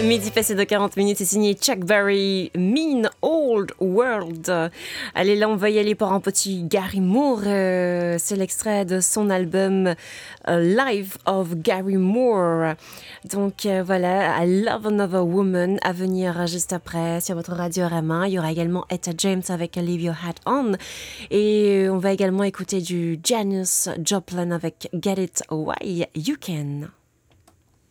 Midi passé de 40 minutes, c'est signé Chuck Berry, Mean Old World. Allez, là, on va y aller pour un petit Gary Moore. C'est l'extrait de son album Life of Gary Moore. Donc voilà, I Love Another Woman à venir juste après sur votre radio Rama. Il y aura également Etta James avec Leave Your Hat On. Et on va également écouter du Janis Joplin avec Get It Why You Can.